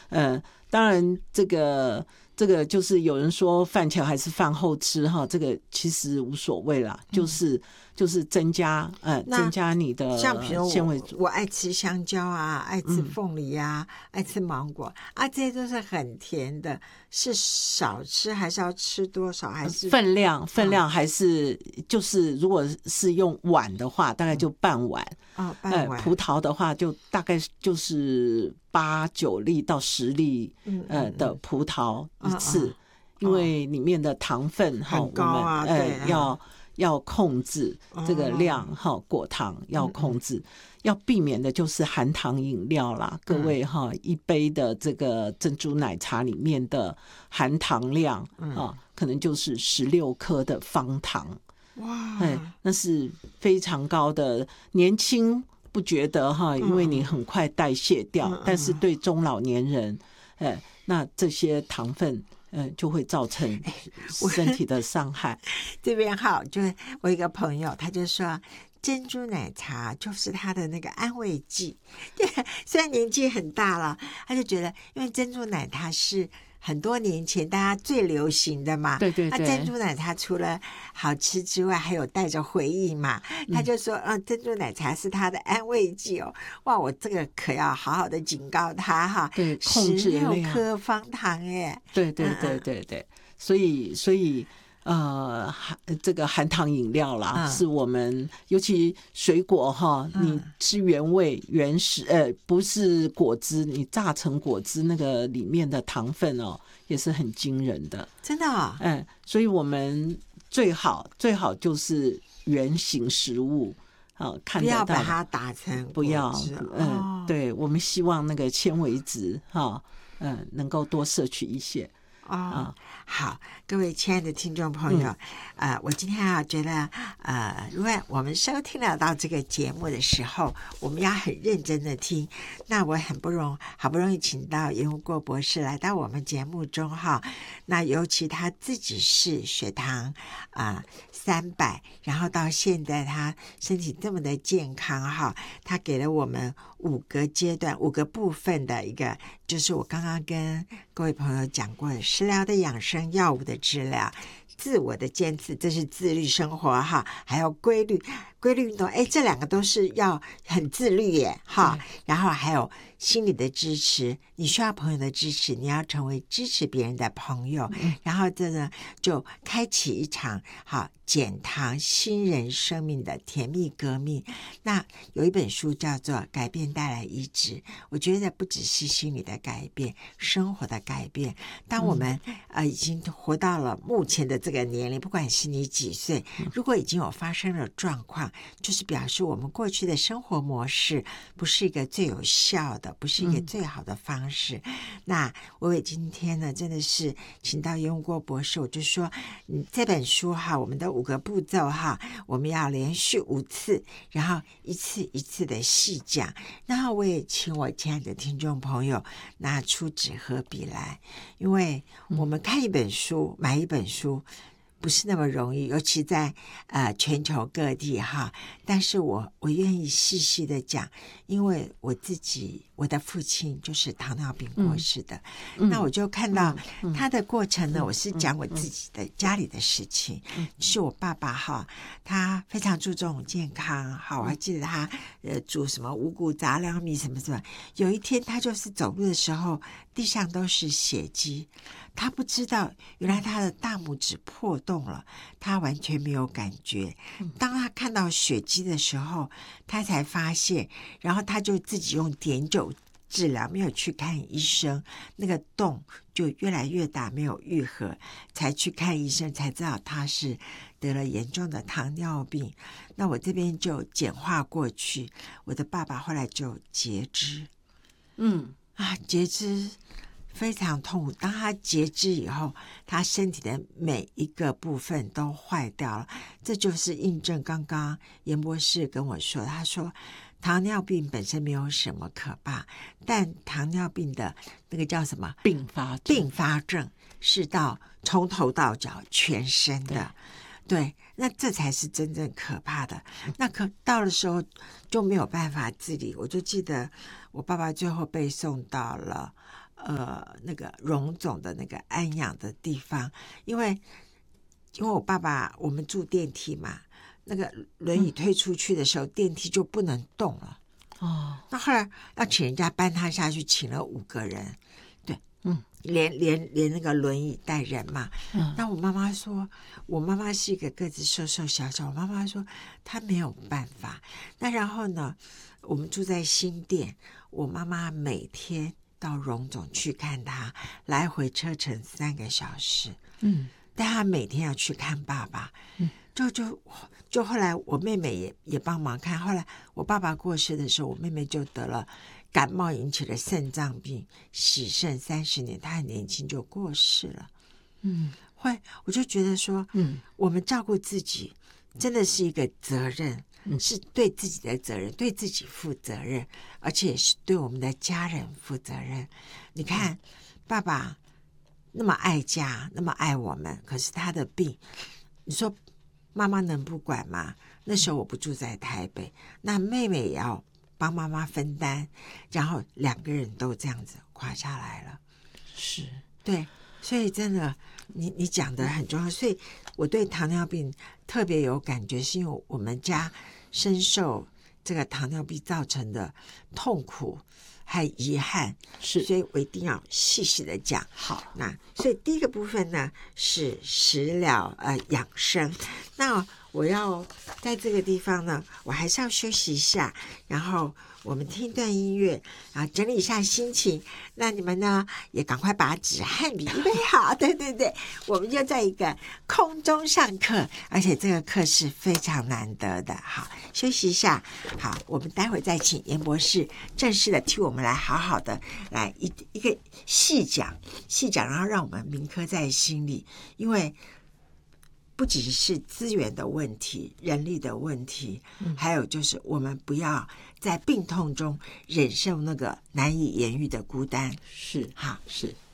当然这个就是有人说饭前还是饭后吃哈，这个其实无所谓啦，就是增加你的像比如纤维素。 我爱吃香蕉啊，爱吃凤梨啊，爱吃芒果啊，这些都是很甜的，是少吃还是要吃多少？还是分量还是就是如果是用碗的话，大概就半碗。 半碗。 葡萄的话，就大概就是8-9粒到10粒的葡萄一次，因为里面的糖分很高啊， 我们要控制这个量果糖要控制，要避免的就是含糖饮料啦。各位一杯的这个珍珠奶茶里面的含糖量可能就是16克的方糖。 哇， 那是非常高的。年轻不觉得因为你很快代谢掉，但是对中老年人那这些糖分就会造成身体的伤害。 这边就是我一个朋友，他就说珍珠奶茶就是他的那个安慰剂。虽然年纪很大了，他就觉得因为珍珠奶茶是很多年前大家最流行的嘛， 对对对， 珍珠奶茶除了好吃之外，还有带着回忆嘛。他就说，珍珠奶茶是他的安慰剂哦。哇，我这个可要好好的警告他哈， 对，控制量 16克方糖耶。 对对对对对，所以这个含糖饮料啦，是我们尤其水果你吃原味原始不是果汁，你榨成果汁那个里面的糖分也是很惊人的， 真的所以我们最好就是原型食物看得到， 不要把它打成果汁， 不要对，我们希望那个纤维质能够多摄取一些。 好，各位亲爱的听众朋友，我今天觉得如果我们收听了到这个节目的时候，我们要很认真的听。那我好不容易请到严无过博士来到我们节目中那尤其他自己是血糖300，然后到现在他身体这么的健康他给了我们5个阶段5个部分的一个，就是我刚刚跟各位朋友讲过的食疗的养生、药物的治疗、自我的坚持，这是自律生活还有规律运动，这2个都是要很自律耶然后还有心理的支持，你需要朋友的支持，你要成为支持别人的朋友，然后这呢就开启一场减糖新人生命的甜蜜革命。那有一本书叫做《改变带来医治》，我觉得不只是心理的改变，生活的改变。当我们已经活到了目前的这个年龄，不管是你几岁，如果已经有发生了状况，就是表示我们过去的生活模式不是一个最有效的，不是一个最好的方式。那我今天呢真的是请到严无过博士，我就说这本书我们的5个步骤我们要连续5次，然后一次一次的细讲。然后我也请我亲爱的听众朋友拿出纸和笔来，因为我们看一本书买一本书不是那么容易，尤其在全球各地但是我愿意细细的讲，因为我的父亲就是糖尿病过世的，那我就看到他的过程呢，我是讲我自己的家里的事情，是我爸爸他非常注重健康我还记得他煮什么五谷杂粮米什么什么，有一天他就是走路的时候地上都是血迹，他不知道原来他的大拇指破洞了，他完全没有感觉。当他看到血迹的时候，他才发现，然后他就自己用碘酒治疗，没有去看医生，那个洞就越来越大，没有愈合，才去看医生，才知道他是得了严重的糖尿病。那我这边就简化过去，我的爸爸后来就截肢，截肢非常痛苦。当他截肢以后，他身体的每一个部分都坏掉了，这就是印证刚刚严博士跟我说，他说糖尿病本身没有什么可怕，但糖尿病的那个叫什么并发症是从头到脚全身的，对，那这才是真正可怕的。那到的时候就没有办法自理。我就记得我爸爸最后被送到了那个荣总的那个安养的地方，因为我爸爸我们住电梯嘛，那个轮椅推出去的时候，电梯就不能动了。那后来要请人家搬他下去，请了5个人，对，连那个轮椅带人嘛。那我妈妈说，我妈妈是一个个子瘦瘦小小，我妈妈说她没有办法。那然后呢，我们住在新店，我妈妈每天到荣总去看他，来回车程3个小时。但他每天要去看爸爸。就后来我妹妹也帮忙看。后来我爸爸过世的时候，我妹妹就得了感冒引起的肾脏病，洗肾30年，她很年轻就过世了。我就觉得说，我们照顾自己真的是一个责任，是对自己的责任，对自己负责任，而且也是对我们的家人负责任。你看，爸爸那么爱家，那么爱我们，可是他的病，你说妈妈能不管吗？那时候我不住在台北，那妹妹也要帮妈妈分担，然后2个人都这样子垮下来了。 是， 对，所以真的你讲的很重要。所以我对糖尿病特别有感觉，是因为我们家深受这个糖尿病造成的痛苦还有遗憾， 是， 所以我一定要细细的讲。 好， 那所以第一个部分呢是食疗养生。那我要在这个地方呢，我还是要休息一下，然后我们听段音乐，然后整理一下心情。那你们呢也赶快把纸和笔预备好。对对对，我们就在一个空中上课，而且这个课是非常难得的。好，休息一下。好，我们待会再请严博士正式的替我们来好好的来一个细讲，然后让我们铭刻在心里。因为不仅是资源的问题，人力的问题，还有就是我们不要在病痛中忍受那个难以言喻的孤单。 是， 好， 是。